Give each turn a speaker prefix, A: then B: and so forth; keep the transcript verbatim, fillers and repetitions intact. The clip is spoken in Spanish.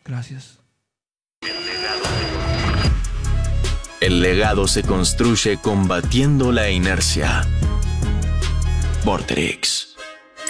A: Gracias.
B: El legado se construye combatiendo la inercia. Vorterix.